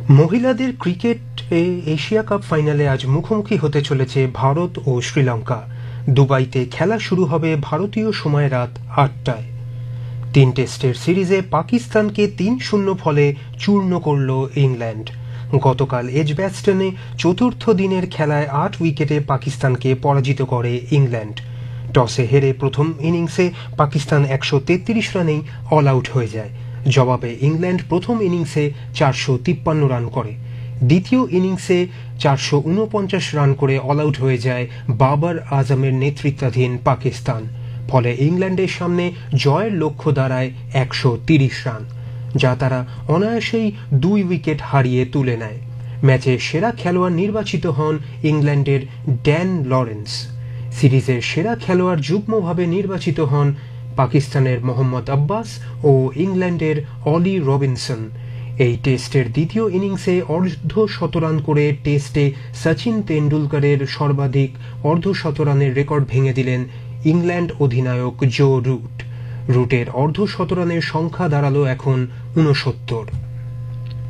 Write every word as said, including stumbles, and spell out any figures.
মহিলাদের ক্রিকেটে Asia cup ফাইনালে আজ মুখোমুখি হতে চলেছে ভারত ও শ্রীলঙ্কা। দুবাইতে খেলা শুরু হবে ভারতীয় সময় রাত আটটায়। তিন টেস্টের সিরিজে পাকিস্তানকে তিন শূন্য ফলে চূর্ণ করল ইংল্যান্ড। গতকাল এজব্যাস্টনে চতুর্থ দিনের খেলায় আট উইকেটে পাকিস্তানকে পরাজিত করে ইংল্যান্ড। টসে হেরে প্রথম ইনিংসে পাকিস্তান একশো তেত্রিশ রানেই অল আউট হয়ে যায়। জবাবে ইংল্যান্ড প্রথম ইনিংসে চারশো তিপ্পান্ন রান করে। দ্বিতীয় ইনিংসে চারশো উনপঞ্চাশ রান করে অল আউট হয়ে যায় বাবর আজমের নেতৃত্বাধীন পাকিস্তান। ফলে ইংল্যান্ডের সামনে জয়ের লক্ষ্য দাঁড়ায় একশো তিরিশ রান, যা তারা অনায়াসেই দুই উইকেট হারিয়ে তুলে নেয়। ম্যাচে সেরা খেলোয়াড় নির্বাচিত হন ইংল্যান্ডের ড্যান লরেন্স। সিরিজের সেরা খেলোয়াড় যুগ্মভাবে নির্বাচিত হন পাকিস্তানের মোহাম্মদ আব্বাস ও ইংল্যান্ডের অলি রবিনসন। এই টেস্টের দ্বিতীয় ইনিংসে অর্ধ শতরান করে টেস্টে সচিন তেন্ডুলকরের সর্বাধিক অর্ধ শতরানের রেকর্ড ভেঙে দিলেন ইংল্যান্ড অধিনায়ক জো রুট। রুটের অর্ধ শতরানের সংখ্যা দাঁড়ালো এখন ঊনসত্তর।